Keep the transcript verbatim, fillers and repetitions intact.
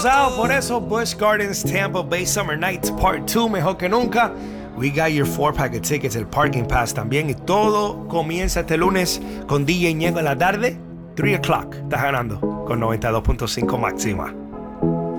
out. Por eso, Busch Gardens Tampa Bay Summer Nights Part two, mejor que nunca. We got your four pack of tickets, el Parking Pass también. Y todo comienza este lunes con D J Ñengo en la tarde. three o'clock. Estás ganando con noventa y dos punto cinco máxima.